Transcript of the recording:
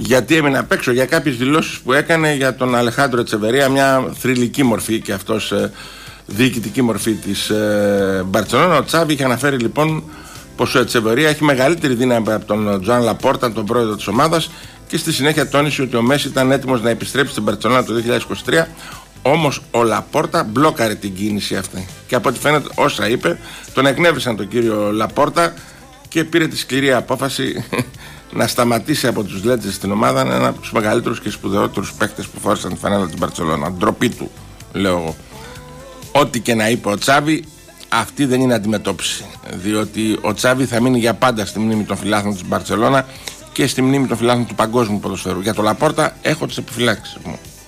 γιατί έμεινε απ' έξω για κάποιες δηλώσεις που έκανε για τον Αλεχάντρο Ετσεβερία, μια θρυλική μορφή και αυτός διοικητική μορφή της Μπαρτσελόνα. Ο Τσάβι είχε αναφέρει λοιπόν πως ο Ετσεβερία έχει μεγαλύτερη δύναμη από τον Τζοάν Λαπόρτα, τον πρόεδρο της ομάδας, και στη συνέχεια τόνισε ότι ο Μέση ήταν έτοιμος να επιστρέψει στην Μπαρτσελόνα το 2023. Όμως ο Λαπόρτα μπλόκαρε την κίνηση αυτή. Και από ό,τι φαίνεται, όσα είπε, τον εκνεύρισαν τον κύριο Λαπόρτα και πήρε τη σκληρή απόφαση να σταματήσει από τους Λέτζες στην ομάδα, ένα από τους μεγαλύτερους και σπουδαιότερους παίκτες που φόρησαν τη φανέλα της Μπαρτσελόνα. Ντροπή του, λέω εγώ. Ό,τι και να είπε ο Τσάβι, αυτή δεν είναι αντιμετώπιση. Διότι ο Τσάβι θα μείνει για πάντα στη μνήμη των φιλάθλων της Μπαρτσελόνα και στη μνήμη των φιλάθλων του παγκόσμιου ποδοσφαίρου. Για το Λαπόρτα έχω τις επιφυλάξεις μου.